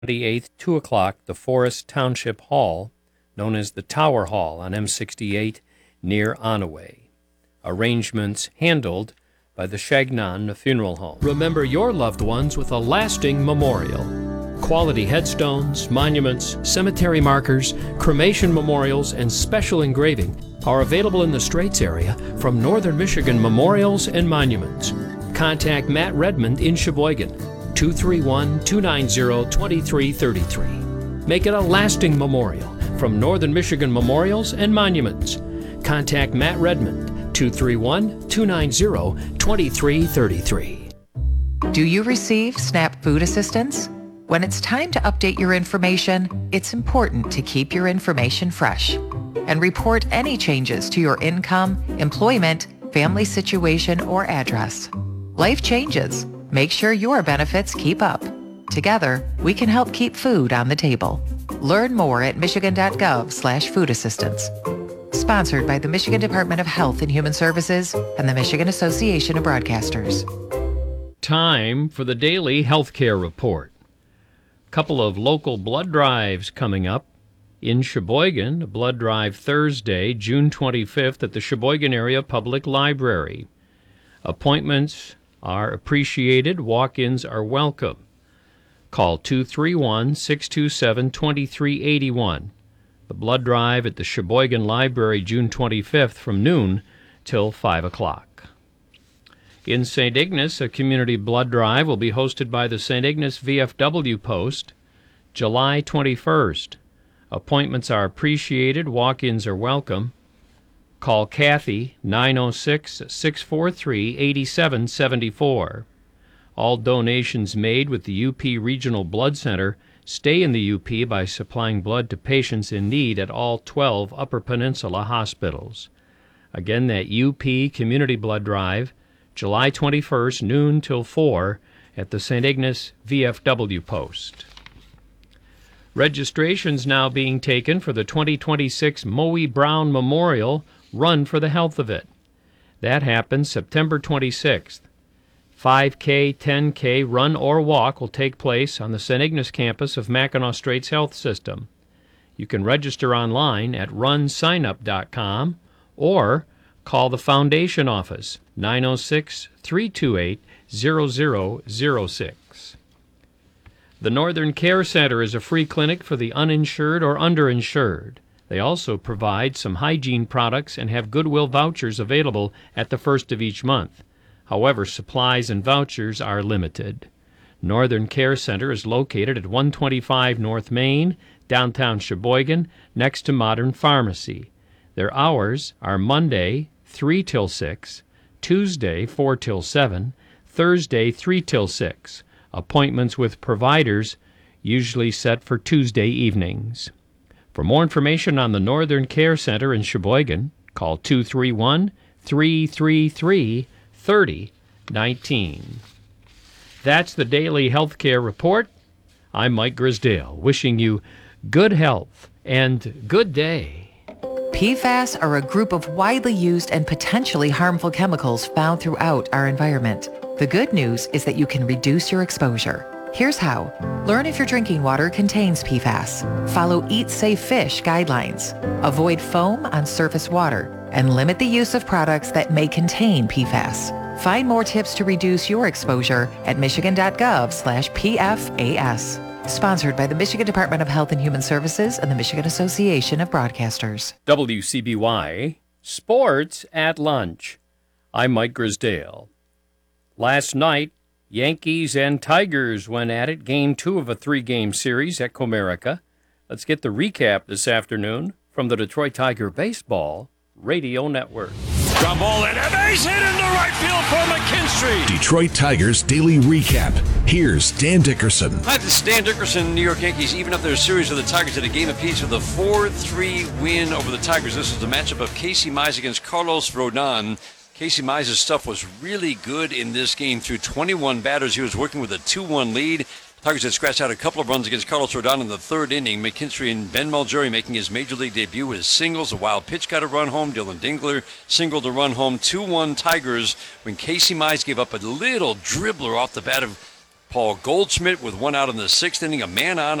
28th, 2 o'clock, the Forest Township Hall, known as the Tower Hall on M68 near Onaway. Arrangements handled by the Shagnon Funeral Home. Remember your loved ones with a lasting memorial. Quality headstones, monuments, cemetery markers, cremation memorials, and special engraving are available in the Straits area from Northern Michigan Memorials and Monuments. Contact Matt Redmond in Sheboygan, 231-290-2333. Make it a lasting memorial from Northern Michigan Memorials and Monuments. Contact Matt Redmond, 231-290-2333. Do you receive SNAP food assistance? When it's time to update your information, it's important to keep your information fresh and report any changes to your income, employment, family situation, or address. Life changes. Make sure your benefits keep up. Together, we can help keep food on the table. Learn more at michigan.gov/food assistance. Sponsored by the Michigan Department of Health and Human Services and the Michigan Association of Broadcasters. Time for the daily healthcare report. Couple of local blood drives coming up. In Sheboygan, a blood drive Thursday, June 25th at the Sheboygan Area Public Library. Appointments are appreciated. Walk-ins are welcome. Call 231-627-2381. The blood drive at the Sheboygan Library, June 25th from noon till 5 o'clock. In St. Ignace, a community blood drive will be hosted by the St. Ignace VFW Post, July 21st. Appointments are appreciated. Walk-ins are welcome. Call Kathy, 906-643-8774. All donations made with the UP Regional Blood Center stay in the UP by supplying blood to patients in need at all 12 Upper Peninsula hospitals. Again, that UP Community Blood Drive, July 21st, noon till 4 at the St. Ignace VFW Post. Registrations now being taken for the 2026 Moe Brown Memorial Run for the Health of It. That happens September 26th. 5K, 10K, run or walk will take place on the St. Ignace campus of Mackinac Straits Health System. You can register online at runsignup.com or call the Foundation office, 906-328-0006. The Northern Care Center is a free clinic for the uninsured or underinsured. They also provide some hygiene products and have Goodwill vouchers available at the first of each month. However, supplies and vouchers are limited. Northern Care Center is located at 125 North Main, downtown Sheboygan, next to Modern Pharmacy. Their hours are Monday, 3 till 6, Tuesday, 4 till 7, Thursday, 3 till 6. Appointments with providers usually set for Tuesday evenings. For more information on the Northern Care Center in Sheboygan, call 231-333-3019. That's the Daily Healthcare Report. I'm Mike Grisdale, wishing you good health and good day. PFAS are a group of widely used and potentially harmful chemicals found throughout our environment. The good news is that you can reduce your exposure. Here's how. Learn if your drinking water contains PFAS. Follow Eat Safe Fish guidelines. Avoid foam on surface water and limit the use of products that may contain PFAS. Find more tips to reduce your exposure at michigan.gov/PFAS. Sponsored by the Michigan Department of Health and Human Services and the Michigan Association of Broadcasters. WCBY Sports at Lunch. I'm Mike Grisdale. Last night, Yankees and Tigers went at it, Game 2 of a 3-game series at Comerica. Let's get the recap this afternoon from the Detroit Tiger Baseball Radio Network. Ground ball and a base hit into right field for McKinstry. Detroit Tigers Daily Recap. Here's Dan Dickerson. Hi, this is Dan Dickerson. New York Yankees even up their series with the Tigers at a game apiece with a 4-3 win over the Tigers. This was the matchup of Casey Mize against Carlos Rodon. Casey Mize's stuff was really good in this game. Through 21 batters, he was working with a 2-1 lead. Tigers had scratched out a couple of runs against Carlos Rodon in the third inning. McKinstry and Ben Malgeri making his major league debut with singles. A wild pitch got a run home. Dylan Dingler singled a run home. 2-1 Tigers when Casey Mize gave up a little dribbler off the bat of Paul Goldschmidt with one out in the sixth inning, a man on,